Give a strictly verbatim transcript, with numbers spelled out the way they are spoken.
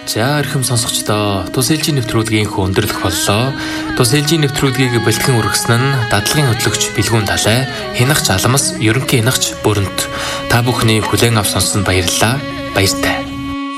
За эрхэм сонсогчдоо, Тус ээлжийн нэвтрүүлгийн өндөрлөх боллоо. Тус ээлжийн нэвтрүүлгийг бэлтгэн үргэсэн нь дадлагын хөтлөгч Билгүүн Талай, Хянагч Аламс, ерөнхий хянагч Бүрэнт. Та бүхний хүлээн авч сонссонд баярлалаа. Баяртай.